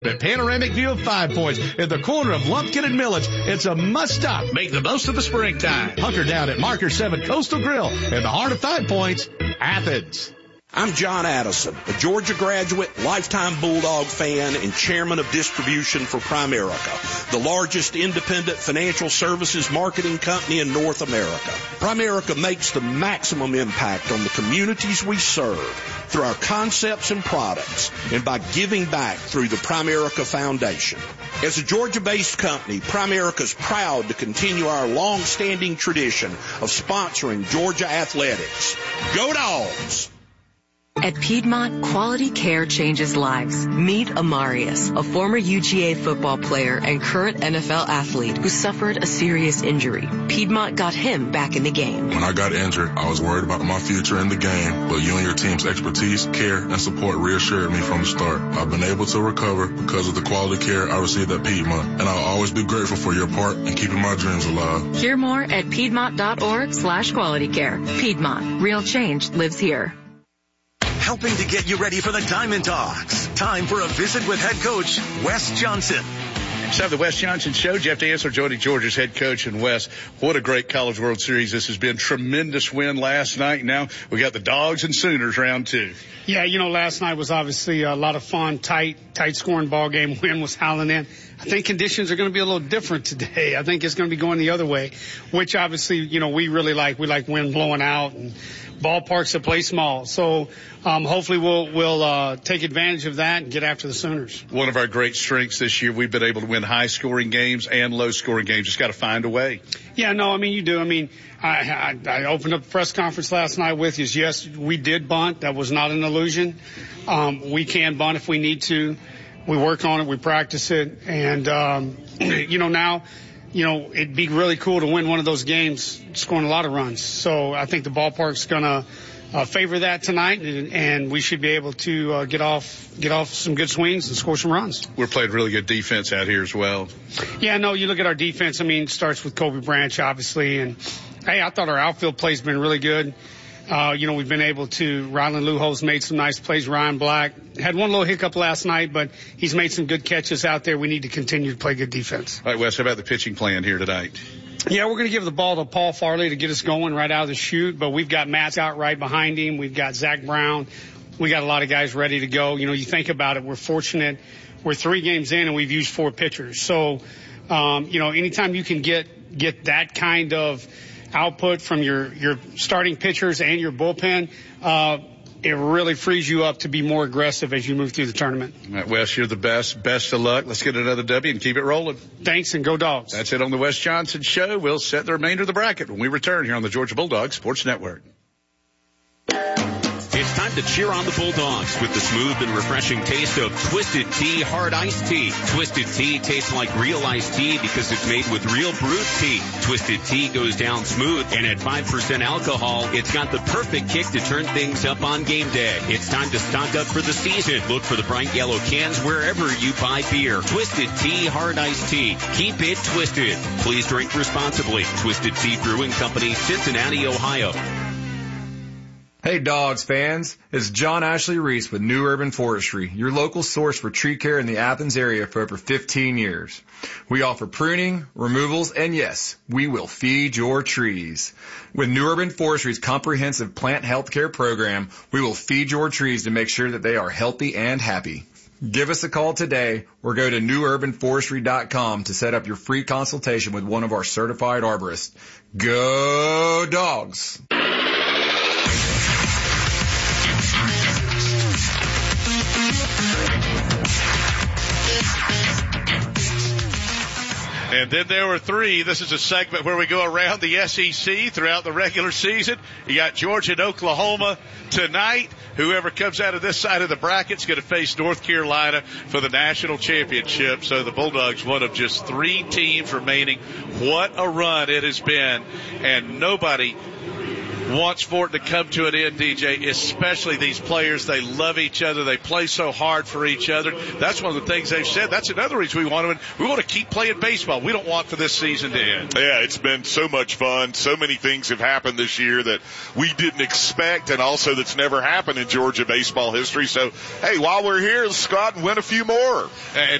The panoramic view of 5 Points at the corner of Lumpkin and Milledge. It's a must-stop. Make the most of the springtime. Hunker down at Marker 7 Coastal Grill in the heart of 5 Points, Athens. I'm John Addison, a Georgia graduate, lifetime Bulldog fan, and chairman of distribution for Primerica, the largest independent financial services marketing company in North America. Primerica makes the maximum impact on the communities we serve through our concepts and products and by giving back through the Primerica Foundation. As a Georgia-based company, Primerica is proud to continue our long-standing tradition of sponsoring Georgia athletics. Go Dogs! At Piedmont, quality care changes lives. Meet Amarius, a former UGA football player and current NFL athlete who suffered a serious injury. Piedmont got him back in the game. When I got injured, I was worried about my future in the game, but you and your team's expertise, care, and support reassured me from the start. I've been able to recover because of the quality care I received at Piedmont, and I'll always be grateful for your part in keeping my dreams alive. Hear more at Piedmont.org/qualitycare. Piedmont. Real change lives here. Helping to get you ready for the Diamond Dogs. Time for a visit with head coach Wes Johnson. So the Wes Johnson Show. Jeff Dantzler joining Georgia's head coach. And Wes, what a great College World Series this has been. Tremendous win last night. Now we got the Dogs and Sooners round 2. Yeah, last night was obviously a lot of fun, tight scoring ball game. Wind was howling in. I think conditions are going to be a little different today. I think it's going to be going the other way, which obviously, we really like. We like wind blowing out and ballparks that play small. So hopefully we'll take advantage of that and get after the Sooners. One of our great strengths this year, we've been able to win high-scoring games and low-scoring games. Just got to find a way. Yeah, no, you do. I opened up a press conference last night with you. Yes, we did bunt. That was not an illusion. We can bunt if we need to. We work on it. We practice it. And, now, it'd be really cool to win one of those games scoring a lot of runs. So I think the ballpark's going to favor that tonight, and we should be able to get off some good swings and score some runs. We're playing really good defense out here as well. Yeah, no, you look at our defense. It starts with Kobe Branch, obviously. And, hey, I thought our outfield play's been really good. We've been able to, Rylan Lujo's made some nice plays. Ryan Black had one little hiccup last night, but he's made some good catches out there. We need to continue to play good defense. All right, Wes, how about the pitching plan here tonight? Yeah, we're going to give the ball to Paul Farley to get us going right out of the chute, but we've got Matt out right behind him. We've got Zach Brown. We got a lot of guys ready to go. You think about it, we're fortunate. We're 3 games in and we've used 4 pitchers. So, anytime you can get that kind of output from your starting pitchers and your bullpen, it really frees you up to be more aggressive as you move through the tournament. All right, Wes, you're the best. Best of luck. Let's get another W and keep it rolling. Thanks, and go Dogs. That's it on the Wes Johnson Show. We'll set the remainder of the bracket when we return here on the Georgia Bulldogs Sports Network. It's time to cheer on the Bulldogs with the smooth and refreshing taste of Twisted Tea Hard Iced Tea. Twisted Tea tastes like real iced tea because it's made with real brewed tea. Twisted Tea goes down smooth, and at 5% alcohol, it's got the perfect kick to turn things up on game day. It's time to stock up for the season. Look for the bright yellow cans wherever you buy beer. Twisted Tea Hard Iced Tea. Keep it twisted. Please drink responsibly. Twisted Tea Brewing Company, Cincinnati, Ohio. Hey Dogs fans, it's John Ashley Reese with New Urban Forestry, your local source for tree care in the Athens area for over 15 years. We offer pruning, removals, and yes, we will feed your trees. With New Urban Forestry's comprehensive plant health care program, we will feed your trees to make sure that they are healthy and happy. Give us a call today or go to newurbanforestry.com to set up your free consultation with one of our certified arborists. Go Dogs! And then there were 3. This is a segment where we go around the SEC throughout the regular season. You got Georgia and Oklahoma tonight. Whoever comes out of this side of the bracket is going to face North Carolina for the national championship. So the Bulldogs, one of just 3 teams remaining. What a run it has been. And nobody wants for it to come to an end, DJ, especially these players. They love each other. They play so hard for each other. That's one of the things they've said. That's another reason we want to keep playing baseball. We don't want for this season to end. Yeah, it's been so much fun. So many things have happened this year that we didn't expect, and also that's never happened in Georgia baseball history. So, hey, while we're here, let's go out and win a few more. And